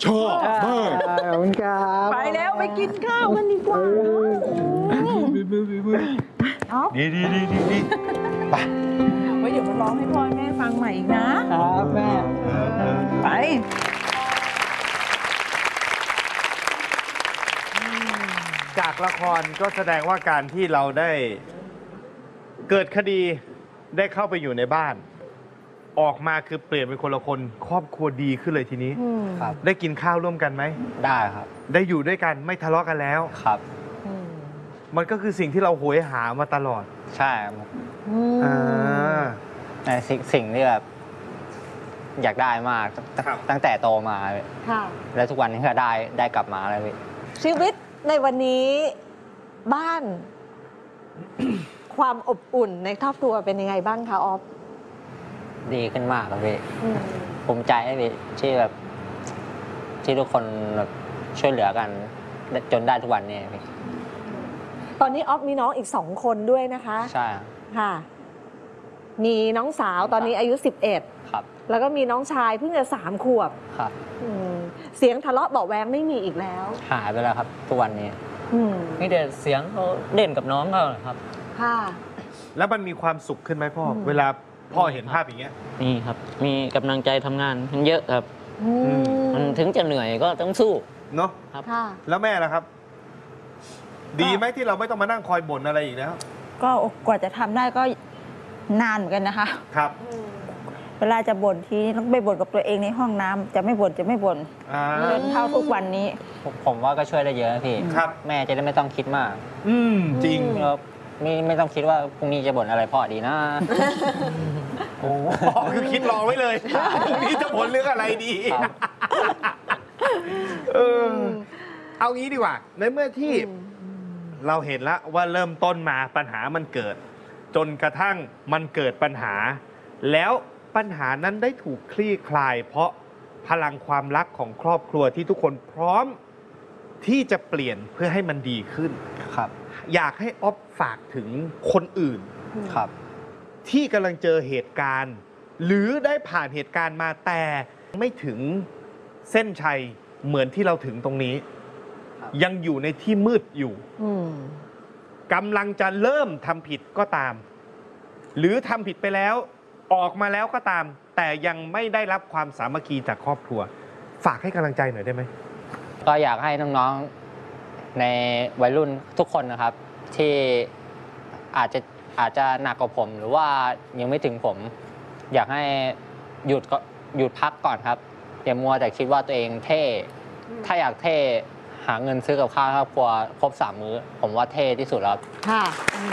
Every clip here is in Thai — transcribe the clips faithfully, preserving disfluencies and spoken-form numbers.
ชอบมากขอบคุณครับไปแล้วไปกินข้าวกันดีกว่าดีดีดีดีดีไปไว้เดี๋ยวมาร้องให้พ่อแม่ฟังใหม่อีกนะครับแม่ไปจากละครก็แสดงว่าการที่เราได้เกิดคดีได้เข้าไปอยู่ในบ้าน ออกมาคือเปลี่ยนเป็นคนละคนครอบครัวดีขึ้นเลยทีนี้ครับได้กินข้าวร่วมกันไหมได้ครับได้อยู่ด้วยกันไม่ทะเลาะกันแล้วครับมันก็คือสิ่งที่เราโหยหามาตลอดใช่ครับอ่าแต่สิ่งสิ่งที่แบบอยากได้มากตั้งแต่โตมาแล้วทุกวันนี้ก็ได้ได้กลับมาแล้วพี่ชีวิตในวันนี้บ้าน ความอบอุ่นในครอบครัวเป็นยังไงบ้างคะออฟดีขึ้นมากครับพี่ภูมิใจให้พี่ที่แบบที่ทุกคนแบบช่วยเหลือกันจนได้ทุกวันนี้พี่ตอนนี้ออฟมีน้องอีกสองคนด้วยนะคะใช่ค่ะมีน้องสาวตอนนี้อายุสิบเอ็ดครับแล้วก็มีน้องชายเพิ่งจะสามขวบครับเสียงทะเลาะเบาะแวงไม่มีอีกแล้วหายไปแล้วครับทุกวันนี้มีแต่เสียงเขาเล่นกับน้องเขาครับค่ะแล้วมันมีความสุขขึ้นไหมพ่อเวลาพ่อเห็นภาพอย่างเงี้ยนี่ครับมีกำลังใจทำงานเยอะครับมันถึงจะเหนื่อยก็ต้องสู้เนาะครับแล้วแม่ล่ะครับ ดีไหมที่เราไม่ต้องมานั่งคอยบ่นอะไรอีกแล้วก็กว่าจะทำได้ก็นานเหมือนกันนะคะครับเวลาจะบ่นทีต้องไปบ่นกับตัวเองในห้องน้ำจะไม่บ่นจะไม่บ่นจนเท่าทุกวันนี้ผมว่าก็ช่วยได้เยอะพี่ครับแม่จะได้ไม่ต้องคิดมากอืมจริงครับไม่ไม่ต้องคิดว่าพรุ่งนี้จะบ่นอะไรพ่อดีนะโอ้คือคิดรอไว้เลยพรุ่งนี้จะบ่นเรื่องอะไรดีเออเอางี้ดีกว่าในเมื่อที่เราเห็นแล้วว่าเริ่มต้นมาปัญหามันเกิดจนกระทั่งมันเกิดปัญหาแล้วปัญหานั้นได้ถูกคลี่คลายเพราะพลังความรักของครอบครัวที่ทุกคนพร้อมที่จะเปลี่ยนเพื่อให้มันดีขึ้นครับอยากให้อ๊อฟฝากถึงคนอื่นครับที่กำลังเจอเหตุการณ์หรือได้ผ่านเหตุการณ์มาแต่ไม่ถึงเส้นชัยเหมือนที่เราถึงตรงนี้ยังอยู่ในที่มืดอยู่กำลังจะเริ่มทำผิดก็ตามหรือทำผิดไปแล้วออกมาแล้วก็ตามแต่ยังไม่ได้รับความสามัคคีจากครอบครัวฝากให้กำลังใจหน่อยได้ไหมก็อยากให้น้องๆในวัยรุ่นทุกคนนะครับที่อาจจะอาจจะหนักกว่าผมหรือว่ายังไม่ถึงผมอยากให้หยุดก็หยุดพักก่อนครับอย่ามัวแต่คิดว่าตัวเองเท่ถ้าอยากเท่หาเงินซื้อกับข้าวครอบครัวครบสามมื้อผมว่าเท่ที่สุดแล้วค่ะ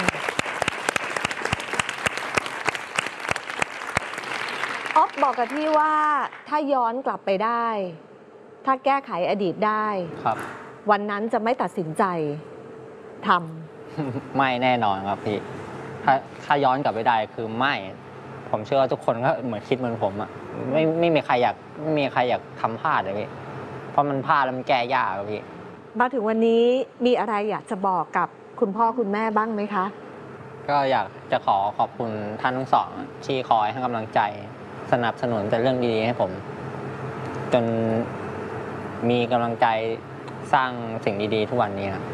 ออฟบอกกับพี่ว่าถ้าย้อนกลับไปได้ถ้าแก้ไขอดีตได้ครับวันนั้นจะไม่ตัดสินใจทำไม่แน่นอนครับพี่ถ้าถ้าย้อนกลับไปได้คือไม่ผมเชื่อว่าทุกคนก็เหมือนคิดเหมือนผมอ่ะไม่ไม่มีใครอยากไม่มีใครอยากทำพลาดเลยพี่เพราะมันพลาดแล้วมันแก้ยากครับพี่มาถึงวันนี้มีอะไรอยากจะบอกกับคุณพ่อคุณแม่บ้างไหมคะก็อยากจะขอขอบคุณท่านทั้งสองที่คอยให้กำลังใจสนับสนุนแต่เรื่องดีๆให้ผมจนมีกำลังใจสร้างสิ่งดีๆทุกวันนี้ครับ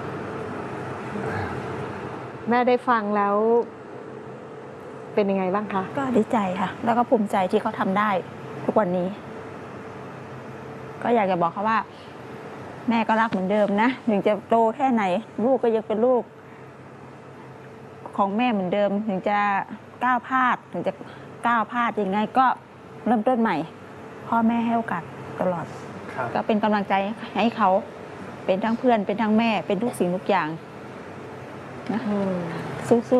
แม่ได้ฟังแล้วเป็นยังไงบ้างคะก็ดีใจค่ะแล้วก็ภูมิใจที่เขาทำได้ทุกวันนี้ก็อยากจะบอกเขาว่าแม่ก็รักเหมือนเดิมนะถึงจะโตแค่ไหนลูกก็ยังเป็นลูกของแม่เหมือนเดิมถึงจะก้าวพลาดถึงจะก้าวพลาดยังไงก็เริ่มต้นใหม่พ่อแม่ให้โอกาสตลอดก็เป็นกำลังใจให้เขาเป็นทั้งเพื่อนเป็นทั้งแม่เป็นทุกสิ่งทุกอย่างนะสู้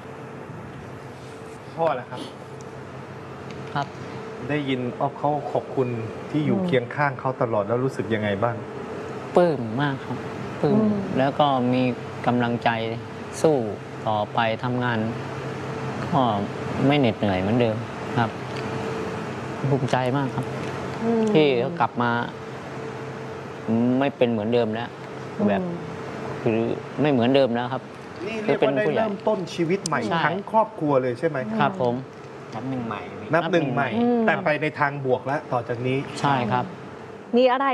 ๆพ่อแหละครับครับได้ยินอ๊อฟเขาขอบคุณที่อยู่เคียงข้างเขาตลอดแล้วรู้สึกยังไงบ้างปลื้มมากครับปลื้มแล้วก็มีกำลังใจสู้ต่อไปทำงานก็ไม่เหน็ดเหนื่อยเหมือนเดิมครับภูมิใจมากครับที่เขากลับมาไม่เป็นเหมือนเดิมแล้วแบบคือไม่เหมือนเดิมแล้วครับนี่เรียกว่าได้เริ่มต้นชีวิตใหม่ทั้งครอบครัวเลยใช่ไหมครับผมนับหนึ่งใหม่นับหนึ่งใหม่แต่ไปในทางบวกแล้วต่อจากนี้ใช่ครับมีอะไร